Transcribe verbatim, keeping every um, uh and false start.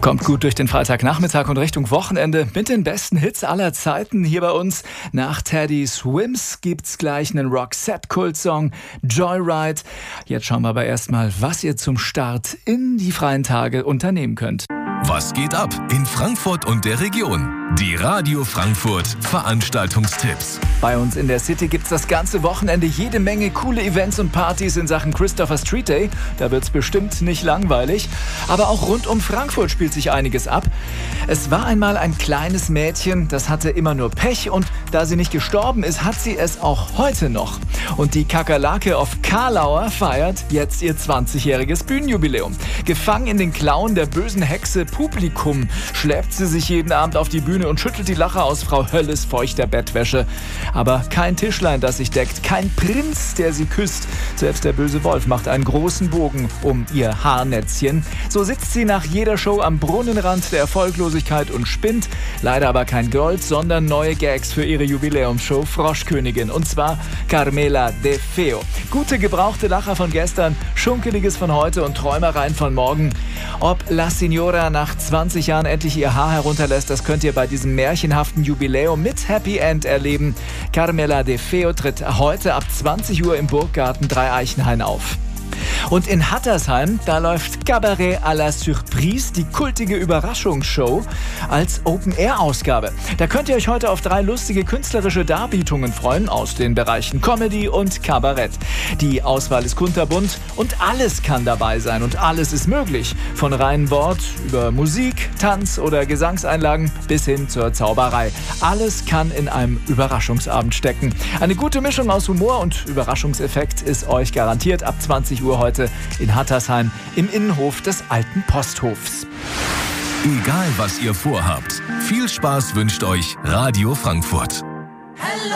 Kommt gut durch den Freitagnachmittag und Richtung Wochenende mit den besten Hits aller Zeiten hier bei uns. Nach Teddy Swims gibt's gleich einen Roxette-Kult-Song, Joyride. Jetzt schauen wir aber erstmal, was ihr zum Start in die freien Tage unternehmen könnt. Was geht ab in Frankfurt und der Region? Die Radio Frankfurt Veranstaltungstipps. Bei uns in der City gibt's das ganze Wochenende jede Menge coole Events und Partys in Sachen Christopher Street Day. Da wird's bestimmt nicht langweilig. Aber auch rund um Frankfurt spielt sich einiges ab. Es war einmal ein kleines Mädchen, das hatte immer nur Pech und da sie nicht gestorben ist, hat sie es auch heute noch. Und die Kakerlake of Karlauer feiert jetzt ihr zwanzigjähriges Bühnenjubiläum. Gefangen in den Klauen der bösen Hexe Publikum schleppt sie sich jeden Abend auf die Bühne und schüttelt die Lache aus Frau Hölles feuchter Bettwäsche. Aber kein Tischlein, das sich deckt, kein Prinz, der sie küsst. Selbst der böse Wolf macht einen großen Bogen um ihr Haarnetzchen. So sitzt sie nach jeder Show am Brunnenrand der Erfolglosigkeit und spinnt. Leider aber kein Gold, sondern neue Gags für ihre Jubiläumsshow Froschkönigin. Und zwar Carmela De Feo. Gute gebrauchte Lacher von gestern, Schunkeliges von heute und Träumereien von morgen. Ob La Signora nach zwanzig Jahren endlich ihr Haar herunterlässt, das könnt ihr bei diesem märchenhaften Jubiläum mit Happy End erleben. Carmela De Feo tritt heute ab zwanzig Uhr im Burggarten Dreieichenhain auf. Und in Hattersheim, da läuft Cabaret à la Surprise, die kultige Überraschungsshow, als Open-Air-Ausgabe. Da könnt ihr euch heute auf drei lustige künstlerische Darbietungen freuen aus den Bereichen Comedy und Kabarett. Die Auswahl ist kunterbunt und alles kann dabei sein und alles ist möglich. Von reinem Wort über Musik, Tanz oder Gesangseinlagen bis hin zur Zauberei. Alles kann in einem Überraschungsabend stecken. Eine gute Mischung aus Humor und Überraschungseffekt ist euch garantiert ab zwanzig Uhr heute in Hattersheim im Innenhof des alten Posthofs. Egal was ihr vorhabt, viel Spaß wünscht euch Radio Frankfurt. Hello.